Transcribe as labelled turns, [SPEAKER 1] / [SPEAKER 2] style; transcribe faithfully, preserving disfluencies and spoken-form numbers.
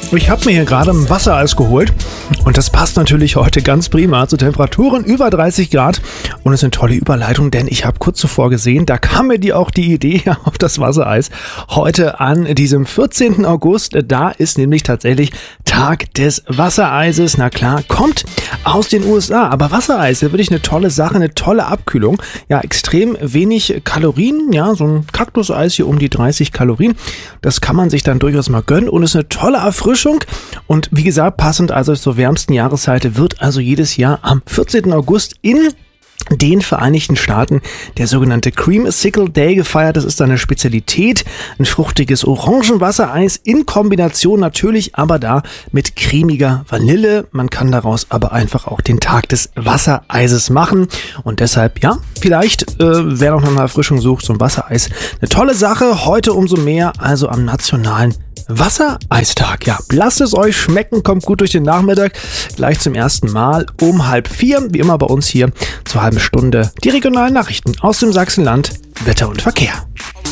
[SPEAKER 1] Ich habe mir hier gerade ein Wassereis geholt und das passt natürlich heute ganz prima zu Temperaturen über dreißig Grad und es ist eine tolle Überleitung, denn ich habe kurz zuvor gesehen, da kam mir die auch die Idee auf das Wassereis heute an diesem vierzehnten August. Da ist nämlich tatsächlich Tag des Wassereises. Na klar, kommt aus den U S A, aber Wassereis ist wirklich eine tolle Sache, eine tolle Abkühlung. Ja, extrem wenig Kalorien, ja, so ein Kaktuseis hier um die dreißig Kalorien. Das kann man sich dann durchaus mal gönnen und ist eine tolle Erfrischung. Und wie gesagt, passend also zur wärmsten Jahreszeit wird also jedes Jahr am vierzehnten August in den Vereinigten Staaten der sogenannte Creamsicle Day gefeiert. Das ist eine Spezialität, ein fruchtiges Orangenwassereis in Kombination natürlich aber da mit cremiger Vanille. Man kann daraus aber einfach auch den Tag des Wassereises machen und deshalb, ja, vielleicht, äh, wer noch nach einer Erfrischung sucht, so ein Wassereis, eine tolle Sache, heute umso mehr, also am nationalen Wassereistag. Ja, lasst es euch schmecken, kommt gut durch den Nachmittag, gleich zum ersten Mal um halb vier, wie immer bei uns hier zur halben Stunde, die regionalen Nachrichten aus dem Sachsenland, Wetter und Verkehr.